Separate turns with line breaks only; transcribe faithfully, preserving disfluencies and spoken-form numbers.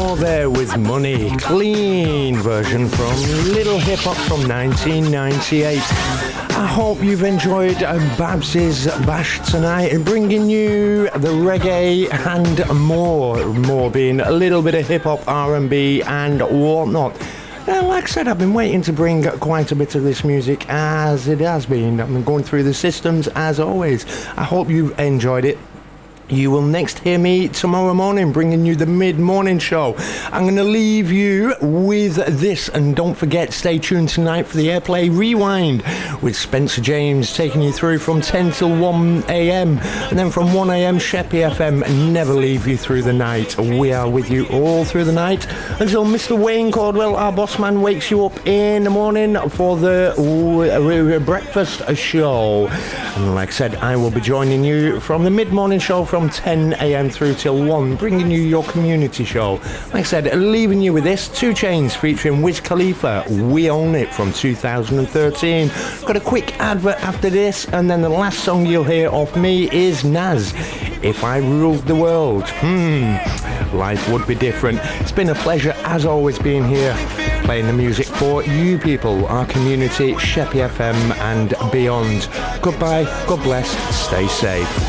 More there with Money, clean version from Little Hip Hop from nineteen ninety-eight. I hope you've enjoyed uh, Babs's Bash tonight and bringing you the reggae and more, more being a little bit of hip hop, R and B and whatnot. Uh, like I said, I've been waiting to bring quite a bit of this music as it has been. I've been going through the systems as always. I hope you've enjoyed it. You will next hear me tomorrow morning bringing you the mid-morning show. I'm going to leave you with this, and don't forget, stay tuned tonight for the Airplay Rewind with Spencer James taking you through from ten till one a.m. and then from one a.m. Sheppy F M. Never leave you through the night. We are with you all through the night until Mister Wayne Caldwell, our boss man, wakes you up in the morning for the uh, breakfast show. And like I said, I will be joining you from the mid-morning show from ten a.m. through till one, bringing you your community show. Like I said, leaving you with this, two Chainz featuring Wiz Khalifa, We Own It from two thousand thirteen. Got a quick advert after this, and then the last song you'll hear off me is Nas, If I Ruled the World. Hmm, life would be different. It's been a pleasure as always being here, playing the music for you people, our community, Sheppy F M and beyond. Goodbye, God bless, stay safe.